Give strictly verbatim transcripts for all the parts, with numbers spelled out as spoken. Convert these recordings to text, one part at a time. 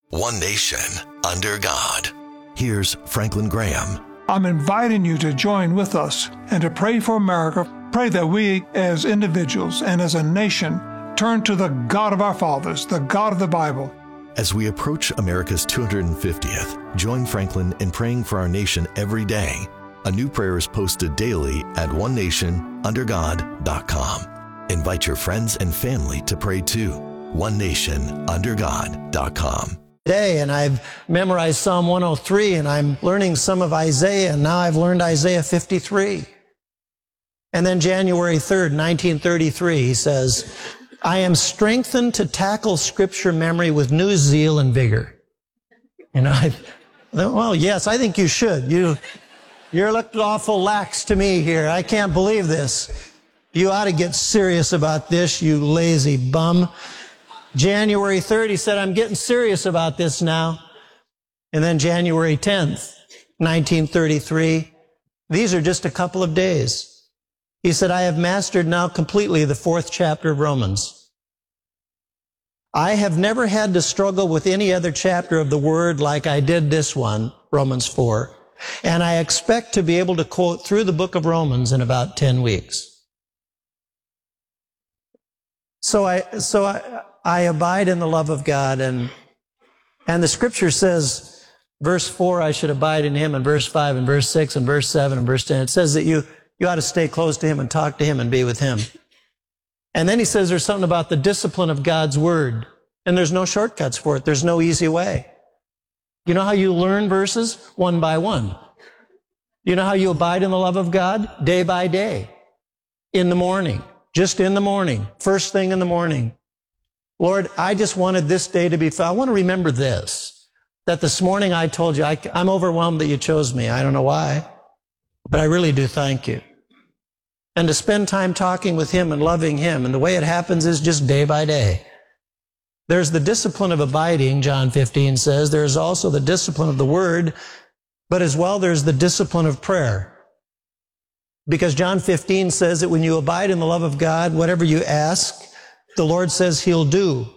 One nation, under God. Here's Franklin Graham. I'm inviting you to join with us and to pray for America. Pray that we, as individuals and as a nation, turn to the God of our fathers, the God of the Bible. As we approach America's two hundred fiftieth, join Franklin in praying for our nation every day. A new prayer is posted daily at one nation under god dot com. Invite your friends and family to pray too. one nation under god dot com. Today, and I've memorized Psalm one oh three, and I'm learning some of Isaiah, and now I've learned Isaiah fifty-three. And then January third, nineteen thirty-three, he says, I am strengthened to tackle Scripture memory with new zeal and vigor. And I, well, yes, I think you should. You, you're looking awful lax to me here. I can't believe this. You ought to get serious about this, you lazy bum. January third, he said, I'm getting serious about this now. And then January tenth, nineteen thirty-three, these are just a couple of days. He said, I have mastered now completely the fourth chapter of Romans. I have never had to struggle with any other chapter of the Word like I did this one, Romans four. And I expect to be able to quote through the book of Romans in about ten weeks. So I, so I, I abide in the love of God, and and the Scripture says, verse four, I should abide in Him, and verse five, and verse six, and verse seven, and verse ten. It says that you, you ought to stay close to Him and talk to Him and be with Him. And then he says there's something about the discipline of God's Word, and there's no shortcuts for it. There's no easy way. You know how you learn verses? One by one. You know how you abide in the love of God? Day by day. In the morning. Just in the morning. First thing in the morning. Lord, I just wanted this day to be found. I want to remember this, that this morning I told you, I, I'm overwhelmed that you chose me. I don't know why, but I really do thank you. And to spend time talking with Him and loving Him. And the way it happens is just day by day. There's the discipline of abiding, John fifteen says. There's also the discipline of the Word, but as well there's the discipline of prayer. Because John fifteen says that when you abide in the love of God, whatever you ask, the Lord says He'll do.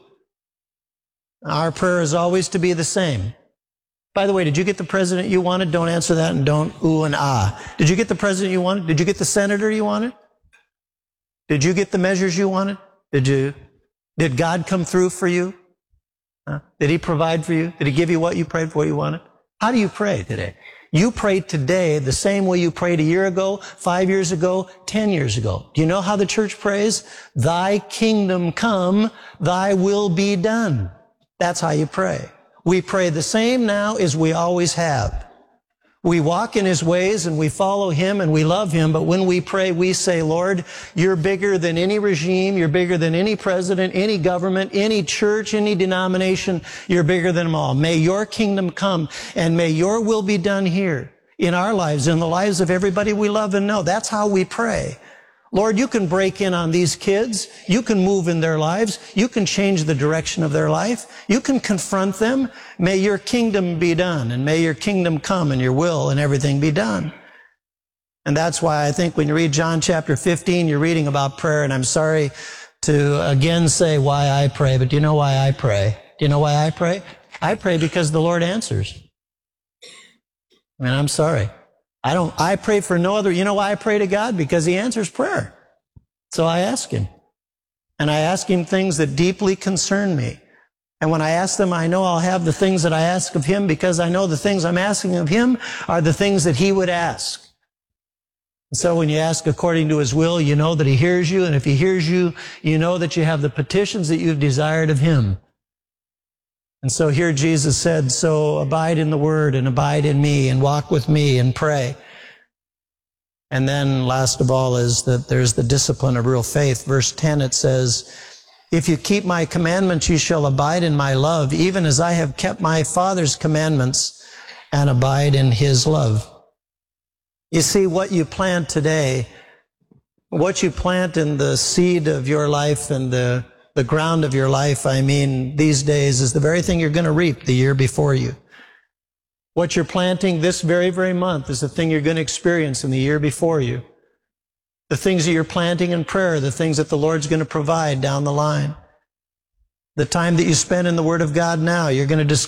Our prayer is always to be the same. By the way, did you get the president you wanted? Don't answer that and don't ooh and ah. Did you get the president you wanted? Did you get the senator you wanted? Did you get the measures you wanted? Did you? Did God come through for you? Huh? Did He provide for you? Did He give you what you prayed for, what you wanted? How do you pray today? You pray today the same way you prayed a year ago, five years ago, ten years ago. Do you know how the church prays? Thy kingdom come, thy will be done. That's how you pray. We pray the same now as we always have. We walk in His ways and we follow Him and we love Him, but when we pray, we say, Lord, you're bigger than any regime, you're bigger than any president, any government, any church, any denomination, you're bigger than them all. May your kingdom come and may your will be done here in our lives, in the lives of everybody we love and know. That's how we pray. Lord, you can break in on these kids. You can move in their lives. You can change the direction of their life. You can confront them. May your kingdom be done, and may your kingdom come and your will and everything be done. And that's why I think when you read John chapter fifteen, you're reading about prayer, and I'm sorry to again say why I pray, but do you know why I pray? Do you know why I pray? I pray because the Lord answers. I mean, I'm sorry. I don't, I pray for no other. You know why I pray to God? Because He answers prayer. So I ask Him. And I ask Him things that deeply concern me. And when I ask them, I know I'll have the things that I ask of Him because I know the things I'm asking of Him are the things that He would ask. And so when you ask according to His will, you know that He hears you. And if He hears you, you know that you have the petitions that you've desired of Him. And so here Jesus said, so abide in the Word and abide in me and walk with me and pray. And then last of all is that there's the discipline of real faith. Verse ten, it says, if you keep my commandments, you shall abide in my love, even as I have kept my Father's commandments and abide in His love. You see, what you plant today, what you plant in the seed of your life and the The ground of your life, I mean, these days is the very thing you're going to reap the year before you. What you're planting this very, very month is the thing you're going to experience in the year before you. The things that you're planting in prayer, the things that the Lord's going to provide down the line. The time that you spend in the Word of God now, you're going to discover